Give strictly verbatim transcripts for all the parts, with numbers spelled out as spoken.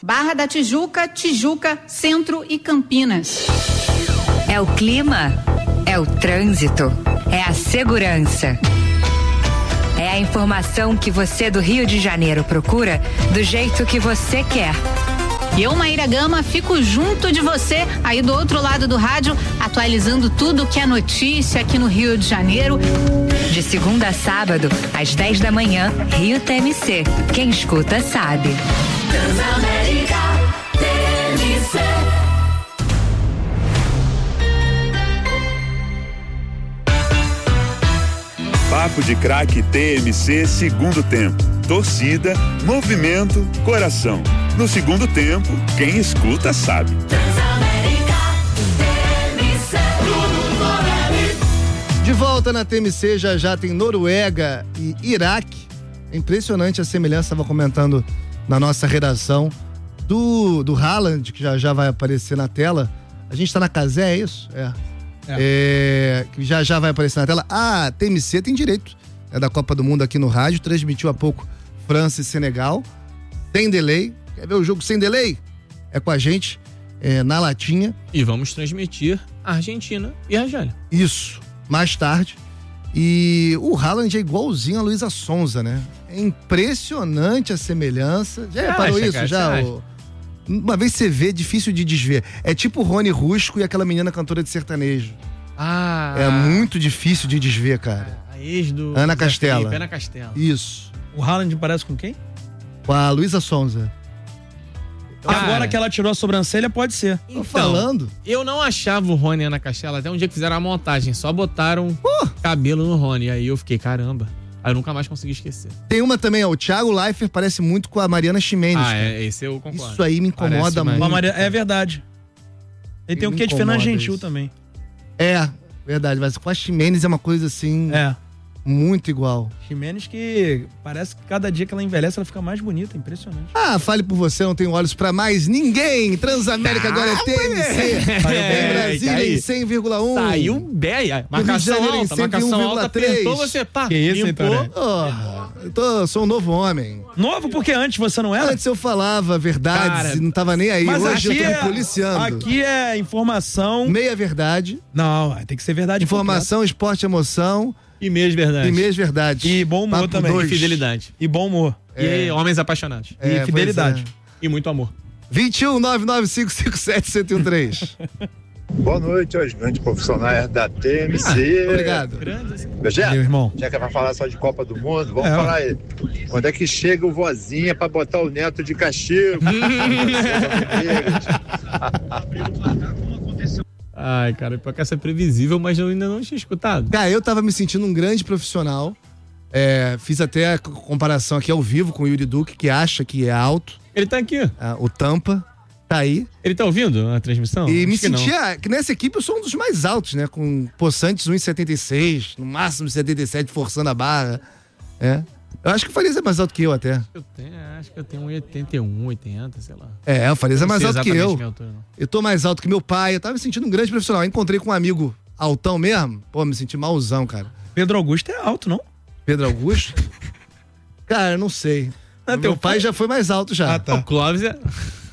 Barra da Tijuca, Tijuca, Centro e Campinas. É o clima, é o trânsito, é a segurança. É a informação que você do Rio de Janeiro procura do jeito que você quer. E eu, Maíra Gama, fico junto de você aí do outro lado do rádio, atualizando tudo que é notícia aqui no Rio de Janeiro. De segunda a sábado, às dez da manhã, Rio T M C. Quem escuta sabe. Transamérica T M C. Papo de Craque T M C, segundo tempo. Torcida, movimento, coração. No segundo tempo, quem escuta sabe. Transamérica T M C. De volta na T M C, já já tem Noruega e Iraque. É impressionante a semelhança, estava comentando na nossa redação, do, do Haaland, que já já vai aparecer na tela. A gente tá na Casé, é isso? É. É. É, que já já vai aparecer na tela. A T M C tem direito, é da Copa do Mundo aqui no rádio, transmitiu há pouco França e Senegal, sem delay. Quer ver o jogo sem delay? É com a gente, é, na latinha. E vamos transmitir a Argentina e a Argélia. Isso, mais tarde. E o Haaland é igualzinho a Luísa Sonza, né? É impressionante a semelhança. Já reparou isso? Cara, já? O... Uma vez você vê, é difícil de desver. É tipo o Rony Rusco e aquela menina cantora de sertanejo. Ah. É muito difícil de desver, cara. A ex do... Ana Castela. Ana Castela. Isso. O Haaland parece com quem? Com a Luísa Sonza. Cara, agora que ela tirou a sobrancelha, pode ser. Então, tô falando. Eu não achava o Rony e a Ana Castela até um dia que fizeram a montagem. Só botaram uh! cabelo no Rony. Aí eu fiquei, caramba. Aí eu nunca mais consegui esquecer. Tem uma também, ó, o Thiago Leifert parece muito com a Mariana Ximenes. Ah, é, esse eu concordo. Isso aí me incomoda muito. Maria... É verdade. Ele tem o um quê de Fernanda Gentil isso. também. É, verdade. Mas com a Ximenes é uma coisa assim... É. Muito igual. Ximenes que parece que cada dia que ela envelhece ela fica mais bonita, impressionante. Ah, fale por você, não tenho olhos pra mais ninguém. Transamérica ah, agora é T M C. É, em Brasília em cem vírgula um. Saiu bem. Marcação alta, marcação alta, apertou você, pá. Que isso, limpou. Oh, eu tô, sou um novo homem. Novo porque antes você não era? Antes eu falava verdades Cara, e não tava nem aí. Mas hoje eu tô me é, policiando. Aqui é informação... Meia verdade. Não, tem que ser verdade. Informação, concreta. Esporte, emoção... E meias verdades. E meias verdades. E bom humor Papo também. Dois. E fidelidade. E bom humor. É. E homens apaixonados. É, e fidelidade. É. E muito amor. vinte e um, nove nove cinco cinco sete, sete um três. Boa noite aos grandes profissionais da T M C. Ah, obrigado. Já, Meu irmão. Já que vai falar só de Copa do Mundo, vamos é. falar aí. Quando é que chega o vozinha pra botar o neto de castigo? Ai, cara, pior que essa é previsível, mas eu ainda não tinha escutado. Cara, eu tava me sentindo um grande profissional. É, fiz até a comparação aqui ao vivo com o Yuri Duque, que acha que é alto. Ele tá aqui. Ah, o Tampa tá aí. Ele tá ouvindo a transmissão? E Acho me que sentia, não. que nessa equipe eu sou um dos mais altos, né? Com Poçantes um e setenta e seis, no máximo setenta e sete, forçando a barra. É. Eu acho que o Farias é mais alto que eu até. Eu tenho, acho que eu tenho um e oitenta e um, oitenta, sei lá. É, o Farias é mais alto que eu. Altura, eu tô mais alto que meu pai. Eu tava me sentindo um grande profissional. Eu encontrei com um amigo altão mesmo. Pô, me senti malzão, cara. Pedro Augusto é alto, não? Pedro Augusto? Cara, eu não sei. Ah, meu pai, pai já foi mais alto já. Ah, tá. O Clóvis é...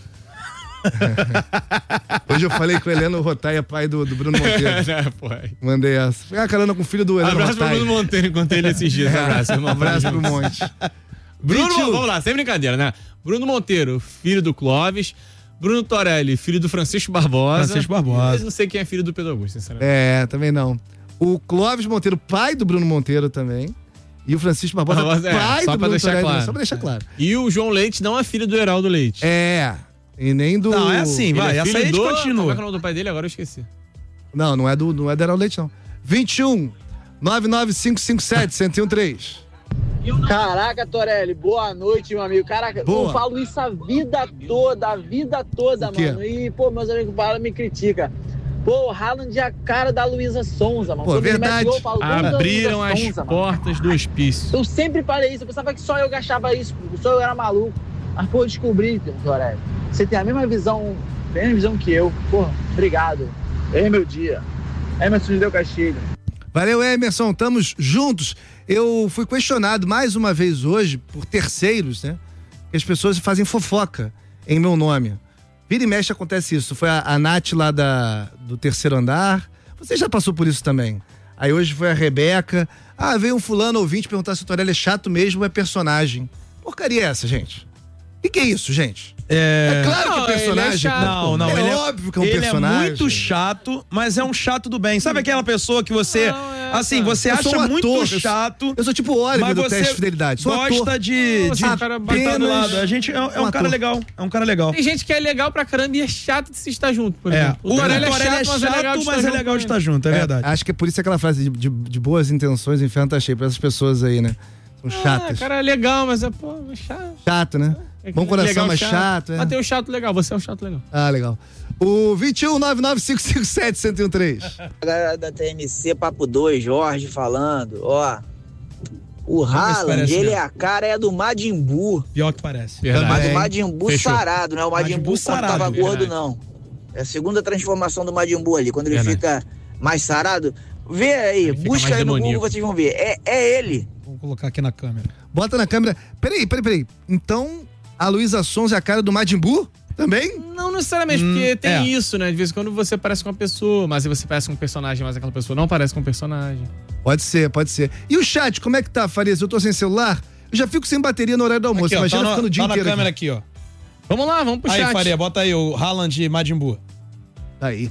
Hoje eu falei com o Heleno Rotaia, pai do, do Bruno Monteiro. é, Mandei essa. Foi a carona com o filho do Heleno Abraço Rotaia. Abraço pro Bruno Monteiro, encontrei ele esses dias. Abraço, irmão. Abraço pro Monte. Bruno, vamos lá, sem brincadeira, né? Bruno Monteiro, filho do Clóvis. Bruno Torelli, filho do Francisco Barbosa. Francisco Barbosa. Mas não sei quem é filho do Pedro Augusto, sinceramente. É, também não. O Clóvis Monteiro, pai do Bruno Monteiro também. E o Francisco Barbosa, Barbosa pai é, do Bruno deixar Torelli. Claro. Só pra deixar claro. E o João Leite não é filho do Heraldo Leite. É. E nem do... Não, é assim, vai. É essa aí a gente do... continua. Qual é o nome do pai dele? Agora eu esqueci. Não, não é do, não é do Heraldo Leite, não. vinte e um, nove nove cinco cinco sete, um zero um três. Caraca, Torelli, boa noite, meu amigo. Caraca, boa. Eu falo isso a vida toda, a vida toda, mano. E, pô, meus amigos falam, me criticam. Pô, o Haaland é a cara da Luísa Sonza, mano. Pô, Quando verdade. Gol, falo, abriram as Sonza, portas mano. do hospício. Eu sempre falei isso, eu pensava que só eu que achava isso, só eu era maluco. Mas, pô, eu descobri, Torelli. Você tem a mesma visão, a mesma visão que eu. Pô, obrigado. É meu dia. Emerson de Deu Castilho. Valeu, Emerson. Estamos juntos. Eu fui questionado mais uma vez hoje por terceiros, né? Que as pessoas fazem fofoca. em meu nome. Vira e mexe acontece isso. Foi a, a Nath lá da, do terceiro andar. Você já passou por isso também. Aí hoje foi a Rebeca. Ah, veio um fulano ouvinte perguntar se o Torelli é chato mesmo ou é personagem. Porcaria é essa, gente? O que, que é isso, gente? É, é claro que é personagem. É chato, não, não, é ele óbvio que é um ele personagem. Ele é muito chato, mas é um chato do bem. Sabe aquela pessoa que você, não, é, assim, você acha um muito ator, chato. Eu sou tipo o Oliver do teste de fidelidade. Sou gosta ator. de, de Nossa, cara, botar do lado. A gente é, é um, um cara legal. É um cara legal. Tem gente que é legal pra caramba e é chato de se estar junto, por é. exemplo. O Torelli é chato, é chato, mas é legal de, mas é legal de estar junto, é, é verdade. Acho que é por isso aquela frase de, de, de boas intenções, o inferno tá cheio pra essas pessoas aí, né? São chatas. Ah, cara, é legal, mas é, pô, é chato. Chato, né? É Bom coração, legal, mas chato. chato, é. Mas tem o chato legal, você é um chato legal. Ah, legal. O vinte e um, nove nove cinco cinco sete, um zero um três. Galera da T M C, Papo dois, Jorge falando, ó. O Haaland, ele é a cara é do Majin Buu. Pior que parece. Verdade. Mas o Majin Buu Fechou. sarado, não é o Majin, Majin Buu quando tava gordo, verdade. Não. É a segunda transformação do Majin Buu ali, quando ele verdade. Fica mais sarado. Vê aí, busca aí no Google, vocês vão ver. É, é ele. Vou colocar aqui na câmera. Bota na câmera. Peraí, peraí, peraí. Então, a Luísa Sons é a cara do Majin Buu? Também? Não necessariamente, hum, porque tem é. isso, né? De vez em quando você parece com uma pessoa, mas aí você parece com um personagem, mas aquela pessoa não parece com um personagem. Pode ser, pode ser. E o chat, como é que tá, Farias? Eu tô sem celular, eu já fico sem bateria no horário do almoço. Aqui, ó, imagina tá no, ficando o dia tá inteiro na câmera aqui. aqui, ó. Vamos lá, vamos pro aí, chat. Aí, Faria, bota aí o Haaland e Majin Buu. Aí.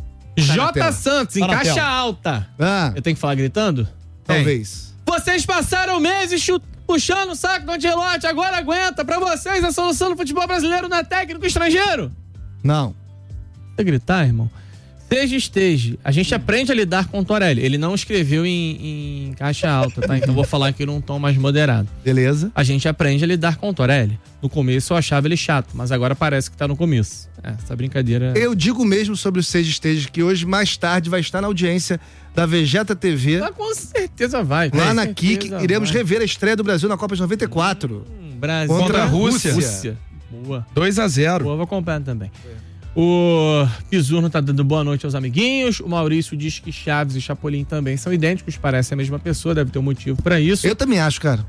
J. Santos, em tá caixa alta. Ah. Eu tenho que falar gritando? Talvez. Vocês passaram meses chutando. Puxando o saco do Ancelotti, agora aguenta. Pra vocês, a solução do futebol brasileiro não é técnico estrangeiro. Não. Você gritar, irmão? Seja esteja. A gente aprende a lidar com o Torelli. Ele não escreveu em, em caixa alta, tá? Então eu vou falar aqui num tom mais moderado. Beleza. A gente aprende a lidar com o Torelli. No começo eu achava ele chato, mas agora parece que tá no começo. É, essa brincadeira... Eu digo mesmo sobre o Seja Esteja, que hoje, mais tarde, vai estar na audiência da Vegeta T V. Mas com certeza vai. Lá com na certeza Kik, iremos vai. rever a estreia do Brasil na Copa de noventa e quatro. Hum, Brasil contra a Rússia. Rússia. Boa. dois a zero. Boa, vou acompanhar também. É. O Pisurno tá dando boa noite aos amiguinhos. O Maurício diz que Chaves e Chapolin também são idênticos, parecem a mesma pessoa, deve ter um motivo pra isso. Eu também acho, cara.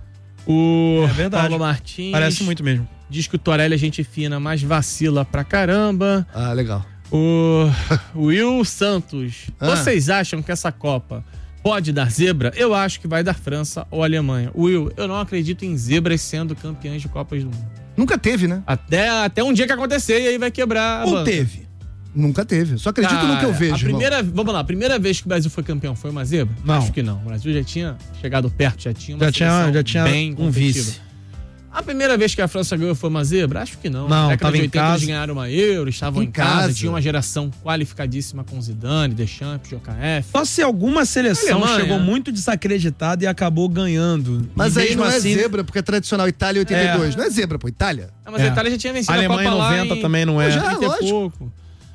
O é verdade. Paulo Martins parece muito mesmo. Diz que o Torelli é gente fina, mas vacila pra caramba. Ah, legal. O Will Santos, ah. vocês acham que essa Copa pode dar zebra? Eu acho que vai dar França ou Alemanha. Will, eu não acredito em zebras sendo campeãs de Copas do Mundo. Nunca teve, né? Até, até um dia que acontecer e aí vai quebrar a Ou banca. teve? Nunca teve. Só acredito Cara, no que eu vejo, a primeira, irmão. Vamos lá, a primeira vez que o Brasil foi campeão foi uma zebra? Não. Acho que não. O Brasil já tinha chegado perto, já tinha uma já tinha, já tinha bem um vice. A primeira vez que a França ganhou foi uma zebra? Acho que não. Não, na década tava de em oitenta casa. eles ganharam uma Euro, estavam em, Em casa, casa. tinha uma geração qualificadíssima com Zidane, Deschamps, J K F. Só se alguma seleção Alemanha. chegou muito desacreditada e acabou ganhando. Mas E aí mesmo não é assim, zebra, porque é tradicional Itália oitenta e dois. É. Não é zebra, pô, Itália. Ah, mas É. a Itália já tinha vencido Alemanha a Copa lá noventa em... também não é. Já, trinta e lógico. pouco.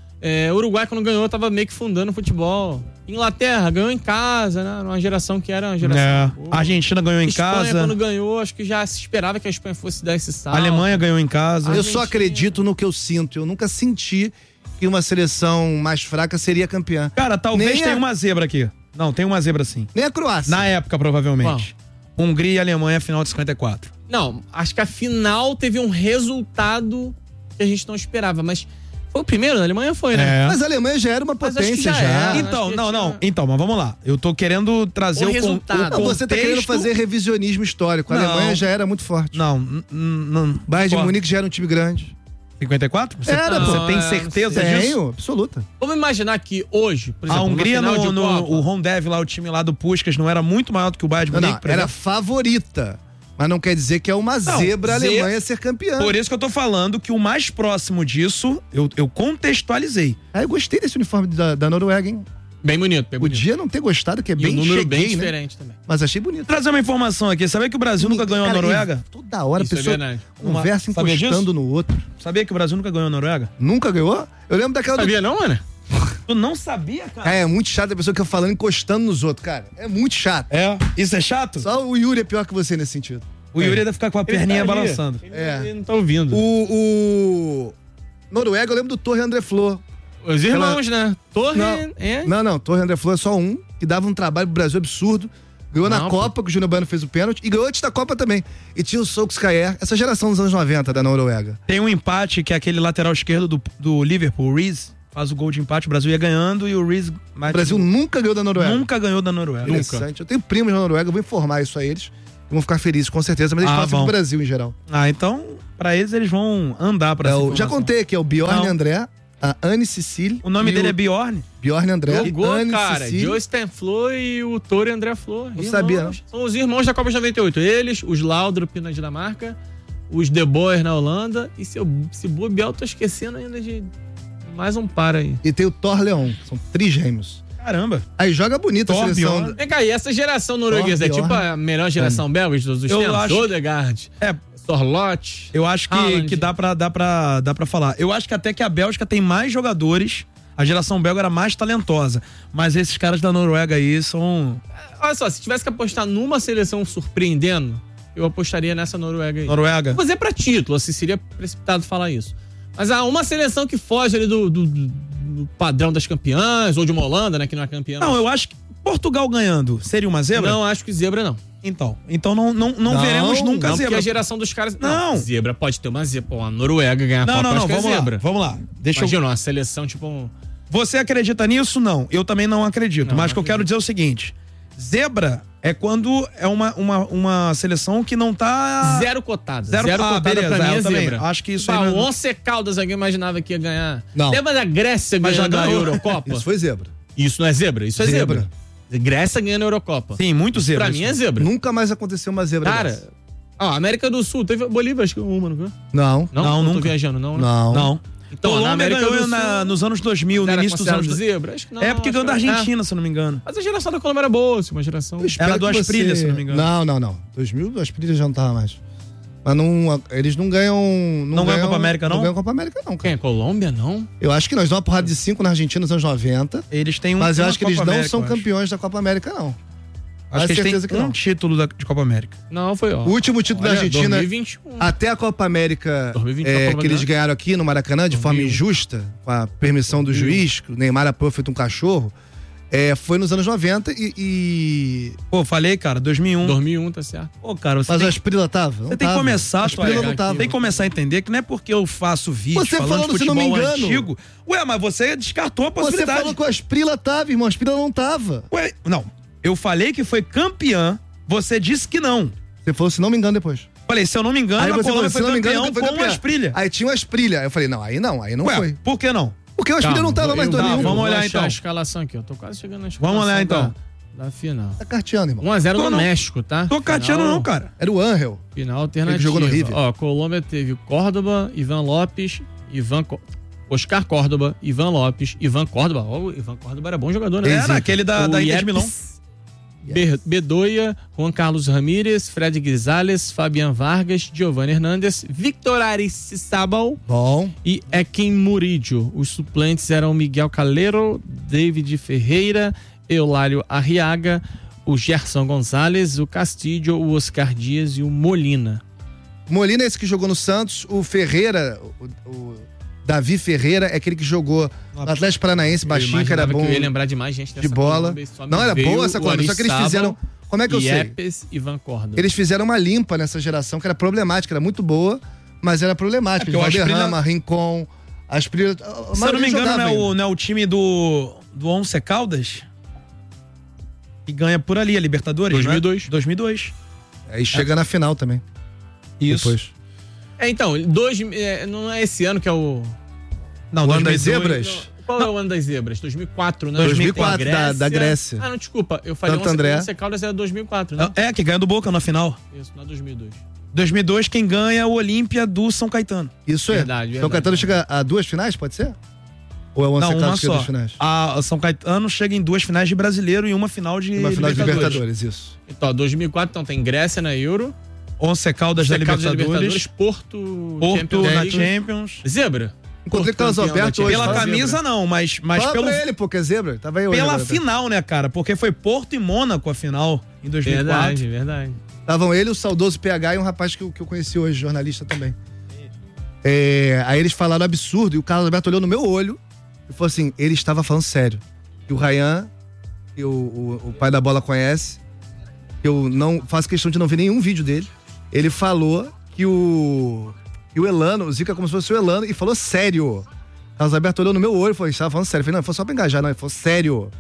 É, Uruguai, quando ganhou, tava meio que fundando o futebol. Inglaterra ganhou em casa, né? Numa geração que era uma geração. É. boa. A Argentina ganhou em Espanha, casa. quando ganhou, acho que já se esperava que a Espanha fosse dar esse A salto. Alemanha ganhou em casa. Eu só acredito no que eu sinto. Eu nunca senti que uma seleção mais fraca seria campeã. Cara, talvez Nem tenha a- uma zebra aqui. Não, tem uma zebra sim. Nem a Croácia. Na época, provavelmente. Hungria e Alemanha, final de cinquenta e quatro. Não, acho que a final teve um resultado que a gente não esperava, mas foi o primeiro, na Alemanha foi, né? É. Mas a Alemanha já era uma Mas acho que potência já já. era. Ah, Então, acho que não, tinha- não. Então, mas vamos lá. Eu tô querendo trazer O o, con- resultado. o Não, você tá querendo contexto- fazer revisionismo histórico. A Não. Alemanha já era muito forte. Não, n- n- não. Bayern de Concordo. Munique já era um time grande. cinquenta e quatro? Você, Era, você pô. tem Não, certeza não disso? Tenho, absoluta. Vamos imaginar que hoje, por exemplo, A Hungria, numa final no, de no Copa, o Hondev lá, o time lá do Puskás, não era muito maior do que o Bayern de Não, Munique, não, por era exemplo? favorita. Mas não quer dizer que é uma Não, zebra a ze- Alemanha ser campeã. Por isso que eu tô falando que o mais próximo disso, eu, eu contextualizei. Ah, eu gostei desse uniforme da, da Noruega, hein? bem bonito, bem bonito. Podia não ter gostado, que é E bem um número cheguei, bem né? diferente também. Mas achei bonito. Trazer uma informação aqui, sabia que o Brasil nunca ganhou a Cara, Noruega? e Toda hora Isso a é pessoa verdade. conversa Uma- sabia encostando no outro. Sabia que o Brasil nunca ganhou a Noruega? Nunca ganhou? Eu lembro daquela do... Sabia não, mano? Tu não sabia, cara? É, é muito chato a pessoa que fica falando encostando nos outros, cara. É muito chato. É? Isso é chato? Só o Yuri é pior que você nesse sentido. O Yuri deve ficar com a perninha tá ali. balançando. Ele, É. ele não tá ouvindo. O, o... Noruega, eu lembro do Torre André Flor. Os irmãos, né? Torre... Não. é? Não, não, Torre André Flor é só um, que dava um trabalho pro Brasil absurdo. Ganhou Não, na pô. Copa, que o Júnior Bueno fez o pênalti, e ganhou antes da Copa também. E tinha o Solskjaer, essa geração dos anos noventa da Noruega. Tem um empate que é aquele lateral esquerdo do, do Liverpool, o Rees, faz o gol de empate, o Brasil ia ganhando e o Rees... O Brasil nunca ganhou da Noruega. Nunca ganhou da Noruega. Interessante. Eu tenho primos na Noruega, eu vou informar isso a eles. E vão ficar felizes, com certeza, mas eles Ah, passam vão. pro Brasil em geral. Ah, então, pra eles, eles vão andar pra É, essa o- já informação. contei aqui, é o Bjorn Não. André, a Anne Cecília. O nome e dele o é Bjorn? Bjorn André. Jogou, Anne cara. Cecília. Joe Stanflor e o Toro André Flor. Não sabia, não. São os irmãos da Copa de noventa e oito. Eles, os Laudrup na Dinamarca, os De Boer na Holanda. E se, eu, se bobear, eu tô esquecendo ainda de mais um par aí. E tem o Thor Leon, são trigêmeos. Caramba. Aí joga bonito a Thor, seleção. Bjorn. Vem cá, e essa geração norueguesa é Thor, tipo Bjorn. a melhor geração belga de todos os Eu tempos? acho- Odegaard, É, Sorloth. eu acho que, Haaland. que dá, pra, dá, pra, dá pra falar. Eu acho que até que a Bélgica tem mais jogadores, a geração belga era mais talentosa. Mas esses caras da Noruega aí são... Olha só, se tivesse que apostar numa seleção surpreendendo, eu apostaria nessa Noruega aí. Noruega? Vou fazer pra título, assim, seria precipitado falar isso. Mas há uma seleção que foge ali do, do- do- do padrão das campeãs, ou de uma Holanda, né, que não é campeã. Não, eu acho que Portugal ganhando seria uma zebra? Não, acho que zebra não. Então, então não, não, não, Não, veremos nunca Não, porque zebra. a geração dos caras... Não. Zebra pode ter uma zebra. Pô, a Noruega ganhar a Não, Copa, não, acho não, que é vamos lá, zebra. vamos lá. Deixa eu... Imagina, uma seleção tipo... Um... Você acredita nisso? Não. Eu também não acredito. Não, mas o não que eu quero dizer é o seguinte: zebra é quando é uma, uma, uma seleção que não tá. Zero cotada. Zero- Zero, Ah, cotada beleza, pra mim eu é também zebra. acho que isso Pá, aí não- o Once Caldas, alguém imaginava que ia ganhar. Não. Lembra da Grécia Mas já ganhando a ganhou. Eurocopa? Isso foi zebra. Isso não é zebra? Isso é Zebra. zebra. Grécia ganhando a Eurocopa. Sim, muito zebra. Pra mim é zebra. Nunca mais aconteceu uma zebra Cara, dessa. ó, América do Sul, teve Bolívia, acho que uma, não foi? Não, Não, Não, Eu nunca. tô viajando, não, né? não. Não. Então, na Colômbia América ganhou do na- Sul, nos anos dois mil, no era início dos anos considerado dois mil. zebra? Acho que não. É porque acho ganhou da que era- Argentina, se eu não me engano. É. Mas a geração da Colômbia era boa, assim, uma geração... Eu espero Era do que Asprilla, você- se não me engano. Não, não, não. dois mil, o Asprilla já não tava mais. Mas não, eles não ganham... Não ganham Copa América, não? Não ganham Copa América, não, Quem? cara. Colômbia, não? Eu acho que nós damos uma porrada de cinco na Argentina nos anos noventa, Eles têm um. mas eu uma acho que eles Copa não América, são eu acho. campeões da Copa América, não. Acho que eles certeza têm que um não. título da- de Copa América. Não, foi, ó. O último título Olha, da Argentina, dois mil e vinte e um. até a Copa América, dois mil e vinte, é, Copa que eles América. ganharam aqui no Maracanã de forma dois mil e um. injusta, com a permissão do juiz, que o Neymar apoiou feito um cachorro, é, foi nos anos noventa e... e... Pô, falei, cara, dois mil e um. dois mil e um, tá certo. Pô, cara, você Mas tem, o Asprilla tava? Não você tem que tava. começar A a Asprilla tua- não tava. Tem que começar a entender que não é porque eu faço vídeo Você falando falando, de se não me futebol engano. antigo. Ué, mas você descartou a Você possibilidade. falou que o Asprilla tava, irmão. A Asprilla não tava. Ué, não. Eu falei que foi campeã, você disse que não. Você falou, se não me engano, depois. Falei, se eu não me engano, Aí a você Colômbia falou, se foi não me engano, campeão foi com campeã. uma Asprilla. Aí tinha o Asprilla. Eu falei, não, aí não, aí não Ué, foi. por que não? Porque o Asprilla não tava mais eu- dois mil e um. vamos vou olhar, achar então. a escalação aqui, eu tô quase chegando na escalação. Vamos olhar, então. Da, da final. Tá carteando, irmão. um a zero Tô no não. México, tá? Tô cateando Final- não, cara. Era o Angel. Final alternativa. Ele jogou no River. Ó, Colômbia teve Córdoba, Ivan Lopes, Ivan... Co- Oscar Córdoba, Ivan Lopes, Ivan Córdoba. Ó, o Ivan Córdoba era bom jogador, né? Era aquele da, O da Inter de Yepes, Milão. Be- Bedoya, Juan Carlos Ramírez, Fred Grisales, Fabian Vargas, Giovanni Hernandes, Victor Aristizábal Bom. e Ekin Murillo. Os suplentes eram Miguel Calero, David Ferreira, Eulário Arriaga, o Gerson Gonzalez, o Castillo, o Oscar Dias e o Molina. Molina é esse que jogou no Santos. O Ferreira, o, o Davi Ferreira, é aquele que jogou no Atlético Paranaense, baixinho, que era bom que eu ia lembrar de mais gente de dessa bola. Colômbia, e só me Não, era veio boa essa o Colômbia. Só que eles Aristizábal, fizeram... Como é que eu sei? Yepes e Ivan Córdoba. Eles fizeram uma limpa nessa geração, que era problemática, era muito boa, mas era problemática. É, porque o Valderrama, Asprilla- Rincon, Asprilla... Se eu não me engano, não é o, não é o time do, do Once Caldas? E ganha por ali a Libertadores, dois mil e dois. Não é? dois mil e dois. Aí chega na final também. Isso. Depois. É, então, dois, é, não é esse ano que é o... Não, O ano das dois mil e dois. zebras? Não, qual é o ano das zebras? dois mil e quatro, né? dois mil e quatro, Tem a da- da Grécia. Ah, não, desculpa. Eu falei Santo André. Once Caldas era dois mil e quatro, né? É, que ganha do Boca na final. Isso, não é dois mil e dois. dois mil e dois, quem ganha é o Olímpia do São Caetano. Isso é. Verdade, São verdade. Caetano chega a duas finais, pode ser? Ou é o Once Não, uma Caldas que chega a só. duas finais? A São Caetano chega em duas finais de Brasileiro e uma final de Uma final de Libertadores. Libertadores, isso. Então, dois mil e quatro, então tem Grécia na Euro. Once Caldas da Once Caldas da Libertadores. Porto... Porto Champions na League. Champions. Zebra. Encontrei com o Porto Carlos campeão Alberto da hoje. Pela Fala, camisa zebra. não, mas, mas Fala pelo, pra ele, pô, que é zebra. Tava eu pela agora, tá? final, né, cara? Porque foi Porto e Mônaco a final em dois mil e quatro. Verdade, verdade. Estavam ele, o saudoso P H e um rapaz que eu, que eu conheci hoje, jornalista também. É, aí eles falaram absurdo e o Carlos Alberto olhou no meu olho e falou assim, ele estava falando sério. E o Ryan, que o, o, o pai da bola conhece, eu não faço questão de não ver nenhum vídeo dele. Ele falou que o, que o Elano, o Zica como se fosse o Elano, e falou sério. Carlos Alberto olhou no meu olho e falou, estava falando sério. Eu falei, não, foi só pra engajar, não, ele falou sério.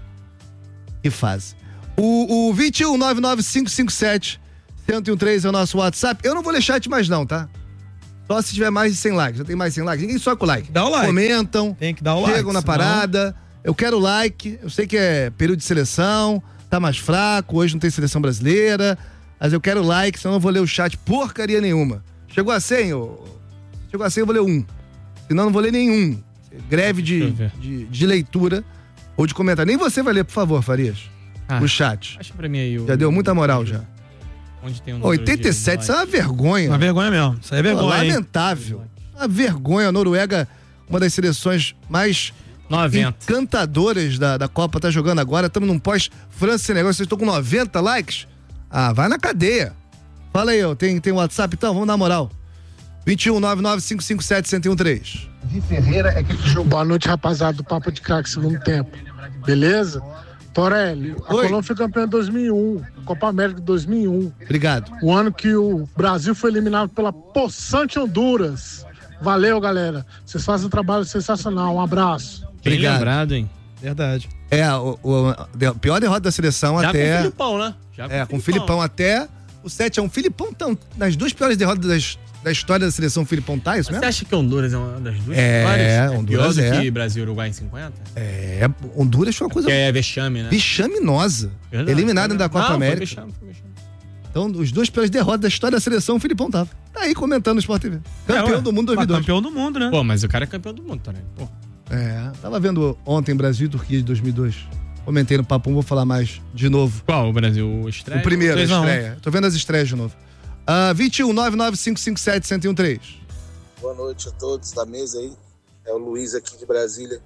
Que fase. O, o vinte e um, nove nove cinco cinco sete, um zero um três é o nosso WhatsApp. Eu não vou ler chat mais não, tá? Só se tiver mais de cem likes. Já tem mais de cem likes. Ninguém soca o like. Dá o like. Comentam. Tem que dar o like. Chegam na parada. Eu quero like. Eu sei que é período de seleção. Tá mais fraco. Hoje não tem seleção brasileira. Mas eu quero like, senão eu vou ler o chat porcaria nenhuma. Chegou a cem? Eu... Chegou a cem, eu vou ler um. Senão eu não vou ler nenhum. Greve de, de, de leitura ou de comentário. Nem você vai ler, por favor, Farias. Ah, o chat. Acha pra mim aí. O... Já deu muita moral, já. Onde tem um oitenta e sete, isso é uma vergonha. Uma vergonha mesmo. Isso aí é vergonha. Pô, lamentável. Uma vergonha. A Noruega, uma das seleções mais noventa encantadoras da, da Copa, tá jogando agora. Estamos num pós-França e Senegal. Vocês estão com noventa likes? Ah, vai na cadeia. Fala aí, ó. Tem, tem WhatsApp então? Vamos dar moral. vinte e um, nove nove cinco cinco sete, um zero um três. Vi Ferreira é que jogo. Boa noite, rapaziada do Papo de Craque, segundo tempo. Beleza? Torelli, a Oi. Colômbia foi campeã em dois mil e um, Copa América de dois mil e um. Obrigado. O ano que o Brasil foi eliminado pela Poçante Honduras. Valeu, galera. Vocês fazem um trabalho sensacional. Um abraço. Bem Obrigado. lembrado, hein? Verdade. É, o, o a pior derrota da seleção Já até... com o Filipão, né? Já com é, com o Filipão até o sete a um. O Filipão tá nas duas piores derrotas das, da história da seleção. O Filipão tá, isso Você mesmo? acha que Honduras é uma das duas É, piores? Honduras pior do é. que Brasil e Uruguai em cinquenta? É, Honduras foi uma coisa... Que é vexame, né? Vexaminosa. Verdade, Eliminada né? da Copa Não, América. Foi vexame, foi vexame. Então, os dois piores derrotas da história da seleção, o Filipão tava. Tá aí comentando no Sport T V. Campeão É, ué. do mundo dois mil e dois. Campeão do mundo, né? Pô, mas o cara é campeão do mundo também. Pô. É, tava vendo ontem Brasil e Turquia de dois mil e dois. Comentei no Papo, vou falar mais de novo. Qual? O Brasil o estreia? O primeiro, a dois a um. estreia. Tô vendo as estreias de novo. Uh, vinte e um, nove nove cinco cinco sete, um zero um três. Boa noite a todos da mesa aí. É o Luiz aqui de Brasília.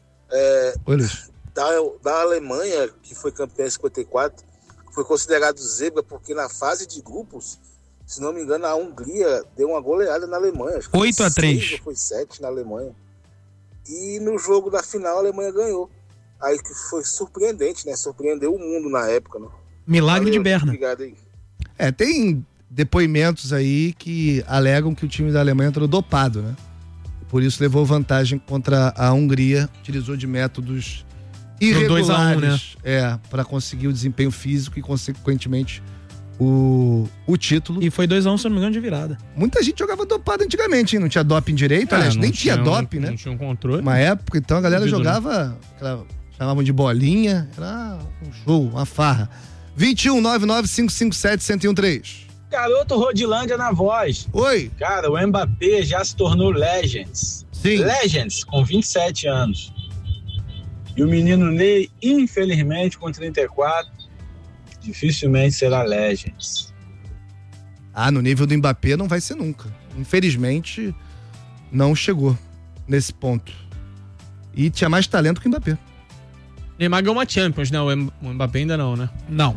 É, Oi, Luiz. Da, da Alemanha, que foi campeã em cinquenta e quatro, foi considerado zebra porque na fase de grupos, se não me engano, a Hungria deu uma goleada na Alemanha. Acho que foi oito a três. seis ou foi sete na Alemanha. E no jogo da final a Alemanha ganhou. Aí que foi surpreendente, né? Surpreendeu o mundo na época, né? Milagre Valeu, de Berna. Obrigado aí. É, tem depoimentos aí que alegam que o time da Alemanha entrou dopado, né? Por isso levou vantagem contra a Hungria, utilizou de métodos irregulares, dois a um, né? É, para conseguir o desempenho físico e consequentemente o, o título. E foi dois a um, se não me engano, de virada. Muita gente jogava dopado antigamente, hein? Não tinha doping direito, É, aliás, não nem tinha, tinha um- doping, né? Não tinha um controle. Uma época, então a galera Duvido, jogava, aquela, chamavam de bolinha, era um show, uma farra. vinte e um, nove nove cinco cinco sete, um zero um três. Garoto Rodilândia na voz. Oi. Cara, o Mbappé já se tornou Legends. Sim. Legends, com vinte e sete anos. E o menino Ney, infelizmente, com trinta e quatro, dificilmente será Legends. Ah, no nível do Mbappé não vai ser nunca. Infelizmente, não chegou nesse ponto. E tinha mais talento que o Mbappé. Neymar ganhou uma Champions, né? O M- o Mbappé ainda não, né? Não.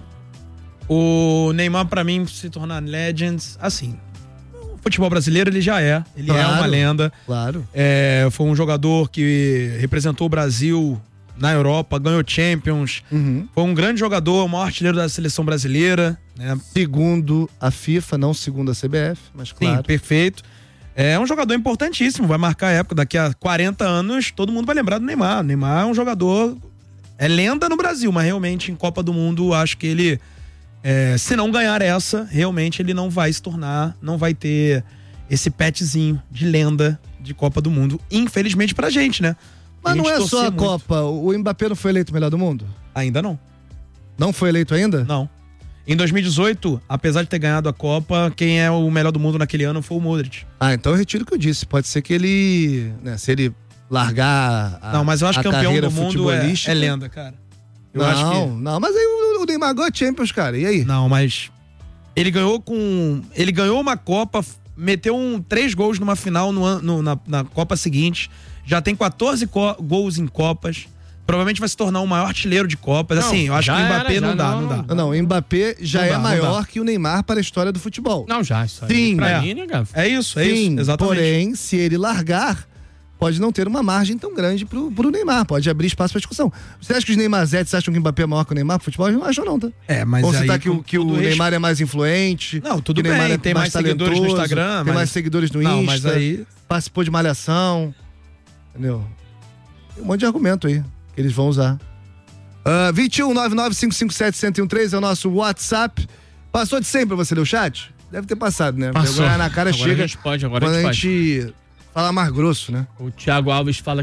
O Neymar, pra mim, se tornar Legends, assim, o futebol brasileiro ele já é. Ele é Claro, uma lenda. Claro. É, foi um jogador que representou o Brasil na Europa, ganhou Champions. Uhum. Foi um grande jogador, o maior artilheiro da seleção brasileira. Né? Segundo a FIFA, não segundo a C B F, mas claro. Sim, perfeito. É um jogador importantíssimo, vai marcar a época. Daqui a quarenta anos, todo mundo vai lembrar do Neymar. O Neymar é um jogador... É lenda no Brasil, mas realmente em Copa do Mundo, acho que ele... É, se não ganhar essa, realmente ele não vai se tornar... Não vai ter esse petzinho de lenda de Copa do Mundo. Infelizmente pra gente, né? Mas não gente é torcia só a muito. Copa. O Mbappé não foi eleito melhor do mundo? Ainda não. Não foi eleito ainda? Não. Em dois mil e dezoito, apesar de ter ganhado a Copa, quem é o melhor do mundo naquele ano foi o Modric. Ah, então eu retiro o que eu disse. Pode ser que ele... Né, se ele largar a Não, mas eu acho a que campeão carreira do mundo é, futebolística- é lenda, cara. Eu não, acho que... não, mas aí o, o Neymar ganhou a Champions, cara. E aí? Não, mas ele ganhou com... Ele ganhou uma Copa, f- meteu um, três gols numa final no, an- no- na, na Copa seguinte, já tem quatorze co- gols em Copas, provavelmente vai se tornar o maior artilheiro de Copas. Não, assim, eu acho que o já Mbappé era, já não, dá, não, não dá. Não, não, o Mbappé já Não é dá, não maior dá. que o Neymar para a história do futebol. Não, já. Isso aí. Sim, Pra é. mim, né, cara? É isso, é Sim, isso, exatamente. porém, se ele largar, pode não ter uma margem tão grande pro, pro Neymar, pode abrir espaço pra discussão. Você acha que os Neymarzetes acham que o Mbappé é maior que o Neymar pro futebol? Eu não acham não, tá? É, mas Ou você aí, tá que, o- que o tudo Neymar respe- é mais influente, Não, tudo que o Neymar bem, é tem mais seguidores no talentoso, Instagram, tem mas- mais seguidores no Insta, Não, mas aí- participou de Malhação, entendeu? Tem um monte de argumento aí que eles vão usar. Uh, vinte e um, nove nove cinco cinco sete, um zero um três é o nosso WhatsApp. Passou de cem pra você ler o chat? Deve ter passado, né? Passou. Vergonha na cara Agora chega a gente pode, agora quando a gente a gente fala mais grosso, né? O Thiago Alves fala